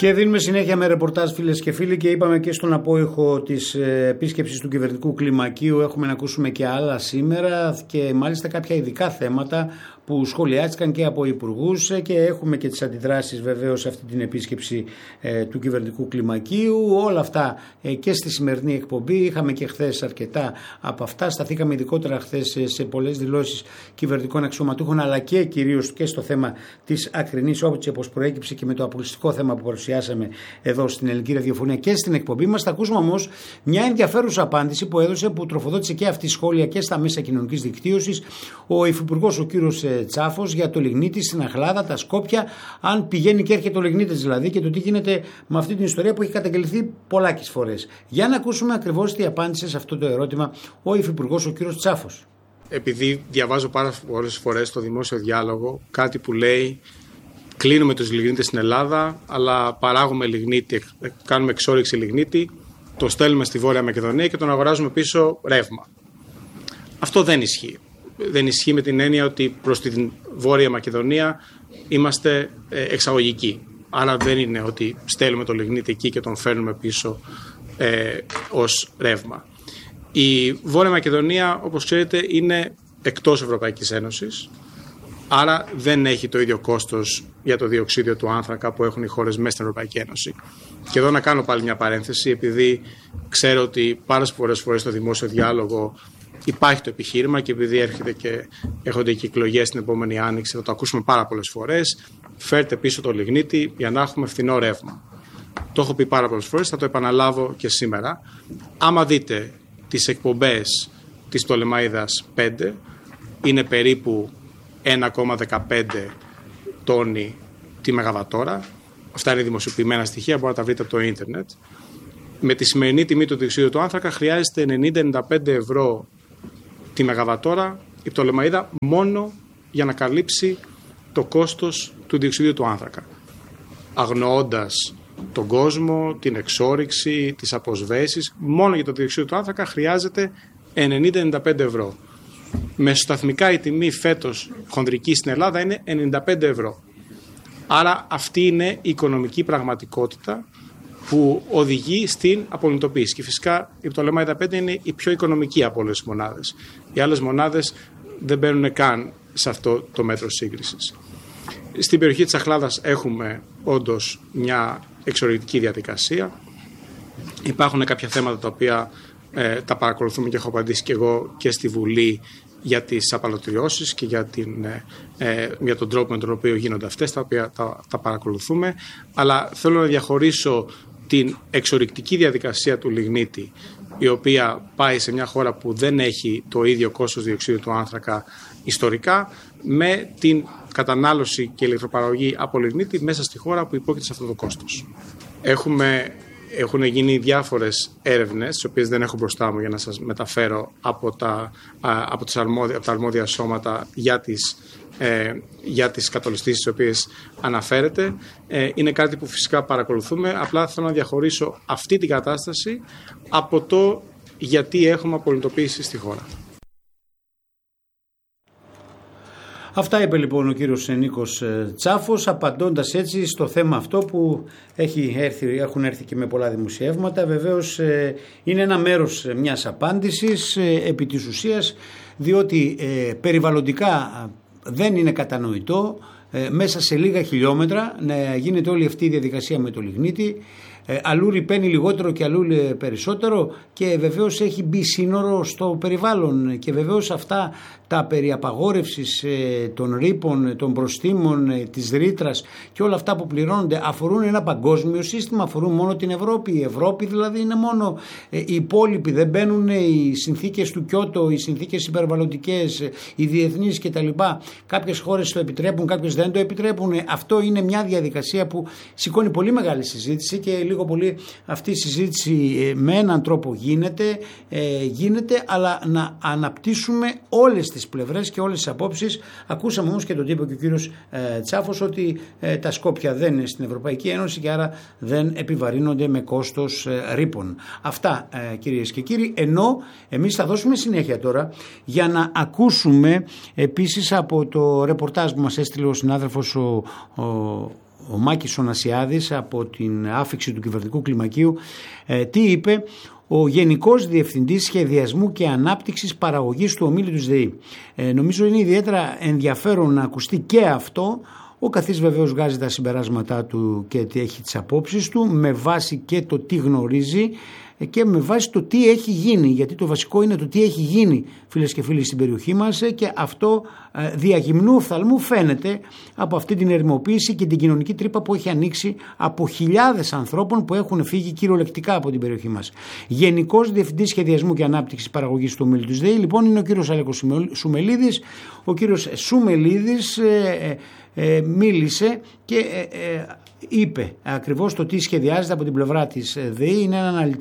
Και δίνουμε συνέχεια με ρεπορτάζ, φίλες και φίλοι, και είπαμε και στον απόϊχο της επίσκεψης του κυβερνητικού κλιμακίου έχουμε να ακούσουμε και άλλα σήμερα και μάλιστα κάποια ειδικά θέματα που σχολιάστηκαν και από υπουργούς και έχουμε και τις αντιδράσεις βεβαίως σε αυτή την επίσκεψη του κυβερνητικού κλιμακίου. Όλα αυτά και στη σημερινή εκπομπή. Είχαμε και χθες αρκετά από αυτά. Σταθήκαμε ειδικότερα χθες σε πολλές δηλώσεις κυβερνητικών αξιωματούχων, αλλά και κυρίως και στο θέμα της ακρινής όψης, όπως προέκυψε και με το αποκλειστικό θέμα που παρουσιάσαμε εδώ στην Ελληνική Ραδιοφωνία και στην εκπομπή μας. Θα ακούσουμε όμως μια ενδιαφέρουσα απάντηση που έδωσε, που τροφοδότησε και αυτή σχόλια και στα μέσα κοινωνικής δικτύωσης, ο υφυπουργός ο κύριος Τσάφος για το λιγνίτη στην Αχλάδα, τα Σκόπια, αν πηγαίνει και έρχεται ο λιγνίτης δηλαδή, και το τι γίνεται με αυτή την ιστορία που έχει καταγγελθεί πολλάκις φορές. Για να ακούσουμε ακριβώς τι απάντησε σε αυτό το ερώτημα ο υφυπουργός ο κύριος Τσάφος. Επειδή διαβάζω πάρα πολλές φορές στο δημόσιο διάλογο κάτι που λέει κλείνουμε τους λιγνίτες στην Ελλάδα, αλλά παράγουμε λιγνίτη, κάνουμε εξόρυξη λιγνίτη, το στέλνουμε στη Βόρεια Μακεδονία και τον αγοράζουμε πίσω ρεύμα. Αυτό δεν ισχύει. Δεν ισχύει με την έννοια ότι προς την Βόρεια Μακεδονία είμαστε εξαγωγικοί. Άρα δεν είναι ότι στέλνουμε το λιγνίτη εκεί και τον φέρνουμε πίσω ως ρεύμα. Η Βόρεια Μακεδονία, όπως ξέρετε, είναι εκτός Ευρωπαϊκής Ένωσης. Άρα δεν έχει το ίδιο κόστος για το διοξείδιο του άνθρακα που έχουν οι χώρες μέσα στην Ευρωπαϊκή Ένωση. Και εδώ να κάνω πάλι μια παρένθεση, επειδή ξέρω ότι πάρα πολλές φορές στο δημόσιο διάλογο υπάρχει το επιχείρημα και επειδή έρχονται και εκλογές την επόμενη άνοιξη, θα το ακούσουμε πάρα πολλές φορές. Φέρτε πίσω το λιγνίτη για να έχουμε φθηνό ρεύμα. Το έχω πει πάρα πολλές φορές, θα το επαναλάβω και σήμερα. Άμα δείτε τις εκπομπές της Πτολεμαΐδας 5, είναι περίπου 1,15 τόνοι τη μεγαβατόρα. Αυτά είναι δημοσιοποιημένα στοιχεία, μπορείτε να τα βρείτε από το ίντερνετ. Με τη σημερινή τιμή του διοξείδιου του άνθρακα χρειάζεται 90-95 ευρώ τη μεγαβατόρα η Πτολεμαΐδα μόνο για να καλύψει το κόστος του διοξείδιου του άνθρακα. Αγνοώντας τον κόσμο, την εξόρυξη, τις αποσβέσεις, μόνο για το διοξείδιο του άνθρακα χρειάζεται 90-95 ευρώ. Μεσοσταθμικά η τιμή φέτος χονδρική στην Ελλάδα είναι 95 ευρώ. Άρα αυτή είναι η οικονομική πραγματικότητα που οδηγεί στην απολυτοποίηση. Και φυσικά η Πτολεμαΐδα 5 είναι η πιο οικονομική από όλες τις μονάδες. Οι άλλες μονάδες δεν μπαίνουν καν σε αυτό το μέτρο σύγκρισης. Στην περιοχή της Αχλάδας έχουμε όντως μια εξορυκτική διαδικασία. Υπάρχουν κάποια θέματα τα οποία τα παρακολουθούμε και έχω απαντήσει και εγώ και στη Βουλή για τις απαλωτριώσεις και για τον τρόπο με τον οποίο γίνονται αυτές, τα οποία τα παρακολουθούμε. Αλλά θέλω να διαχωρίσω την εξορυκτική διαδικασία του λιγνίτη, η οποία πάει σε μια χώρα που δεν έχει το ίδιο κόστος διοξείδιου του άνθρακα ιστορικά, με την κατανάλωση και ηλεκτροπαραγωγή από λιγνίτη μέσα στη χώρα που υπόκειται σε αυτό το κόστος. Έχουν γίνει διάφορες έρευνες, τις οποίες δεν έχω μπροστά μου για να σας μεταφέρω από τα αρμόδια σώματα για τις κατολιστήσεις τις οποίες αναφέρεται. Είναι κάτι που φυσικά παρακολουθούμε, απλά θέλω να διαχωρίσω αυτή την κατάσταση από το γιατί έχουμε απολυτοποίηση στη χώρα. Αυτά είπε λοιπόν ο κύριος Νίκος Τσάφος, απαντώντας έτσι στο θέμα αυτό που έχουν έρθει και με πολλά δημοσιεύματα. Βεβαίως είναι ένα μέρος μιας απάντησης επί της ουσίας, διότι περιβαλλοντικά δεν είναι κατανοητό μέσα σε λίγα χιλιόμετρα να γίνεται όλη αυτή η διαδικασία με το λιγνίτη. Αλλού ρυπαίνει λιγότερο και αλλού περισσότερο, και βεβαίως έχει μπει σύνορο στο περιβάλλον, και βεβαίως αυτά τα περί απαγόρευσης των ρήπων, των προστίμων, της ρήτρας και όλα αυτά που πληρώνονται αφορούν ένα παγκόσμιο σύστημα, αφορούν μόνο την Ευρώπη. Η Ευρώπη δηλαδή είναι μόνο, οι υπόλοιποι δεν μπαίνουν, οι συνθήκες του Κιώτο, οι συνθήκες υπερβαλλοντικές, οι διεθνείς κτλ. Κάποιες χώρες το επιτρέπουν, κάποιες δεν το επιτρέπουν. Αυτό είναι μια διαδικασία που σηκώνει πολύ μεγάλη συζήτηση, και λίγο πολύ αυτή η συζήτηση με έναν τρόπο γίνεται, αλλά να αναπτύσσουμε όλες τις πλευρές και όλες τις απόψεις. Ακούσαμε όμως και τον τύπο και ο κύριος Τσάφος ότι τα Σκόπια δεν είναι στην Ευρωπαϊκή Ένωση και άρα δεν επιβαρύνονται με κόστος ρήπων. Αυτά κυρίες και κύριοι, ενώ εμείς θα δώσουμε συνέχεια τώρα για να ακούσουμε επίσης από το ρεπορτάζ που μας έστειλε ο συνάδελφος ο ο Μάκης ο Νασιάδης από την άφιξη του κυβερνητικού κλιμακίου. Τι είπε ο Γενικός Διευθυντής Σχεδιασμού και Ανάπτυξης Παραγωγής του ομίλου του ΔΕΗ. Νομίζω είναι ιδιαίτερα ενδιαφέρον να ακουστεί και αυτό. Ο καθής βεβαίως βγάζει τα συμπεράσματά του και έχει τις απόψεις του με βάση και το τι γνωρίζει και με βάση το τι έχει γίνει, γιατί το βασικό είναι το τι έχει γίνει, φίλες και φίλοι, στην περιοχή μας, και αυτό διαγυμνού οφθαλμού φαίνεται από αυτή την ερημοποίηση και την κοινωνική τρύπα που έχει ανοίξει από χιλιάδες ανθρώπων που έχουν φύγει κυριολεκτικά από την περιοχή μας. Γενικός Διευθυντής Σχεδιασμού και Ανάπτυξης Παραγωγής του ομίλου του ΔΕΗ λοιπόν είναι ο κύριος Αλέκος Σουμελίδης. Ο κύριος Σουμελίδης μίλησε και είπε ακριβώς το τι σχεδιάζεται από την πλευρά της ΔΕΗ. Είναι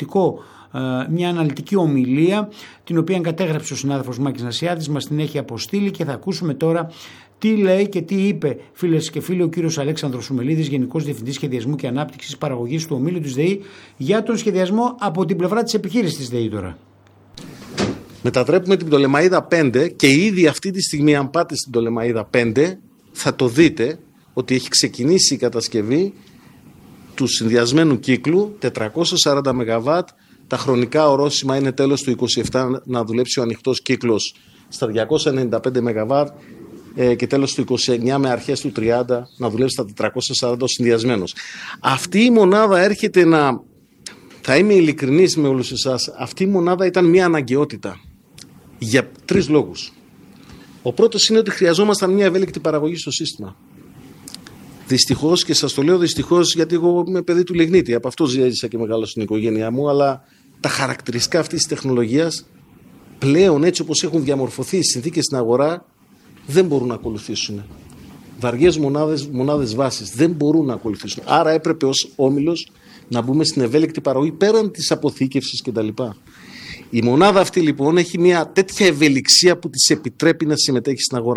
μια αναλυτική ομιλία την οποία κατέγραψε ο συνάδελφος Μάκης Νασιάδης, μας την έχει αποστείλει και θα ακούσουμε τώρα τι λέει και τι είπε, φίλες και φίλοι, ο κύριος Αλέξανδρος Σουμελίδης, Γενικός Διευθυντής Σχεδιασμού και Ανάπτυξης Παραγωγής του ομίλου της ΔΕΗ, για τον σχεδιασμό από την πλευρά της επιχείρησης της ΔΕΗ τώρα. Μετατρέπουμε την Πτολεμαΐδα 5 και ήδη αυτή τη στιγμή, αν πάτε στην Πτολεμαΐδα 5, θα το δείτε ότι έχει ξεκινήσει η κατασκευή του συνδυασμένου κύκλου 440 ΜΒ. Τα χρονικά ορόσημα είναι τέλος του 27 να δουλέψει ο ανοιχτός κύκλος στα 295 ΜΒ και τέλος του 29 με αρχές του 30 να δουλέψει στα 440 ο συνδυασμένος. Αυτή η μονάδα έρχεται να... Θα είμαι ειλικρινής με όλους εσάς. Αυτή η μονάδα ήταν μια αναγκαιότητα για 3 λόγους. Ο πρώτος είναι ότι χρειαζόμασταν μια ευέλικτη παραγωγή στο σύστημα. Δυστυχώς, και σας το λέω δυστυχώς γιατί εγώ είμαι παιδί του λιγνίτη, από αυτό ζήσα και μεγάλωσα στην οικογένειά μου, αλλά τα χαρακτηριστικά αυτής της τεχνολογίας πλέον, έτσι όπως έχουν διαμορφωθεί οι συνθήκες στην αγορά, δεν μπορούν να ακολουθήσουν. Βαριές μονάδες βάσης δεν μπορούν να ακολουθήσουν. Άρα έπρεπε ως όμιλος να μπούμε στην ευέλικτη παραγωγή πέραν της αποθήκευσης κτλ. Η μονάδα αυτή λοιπόν έχει μια τέτοια ευελιξία που της επιτρέπει να συμμετέχει στην αγορά.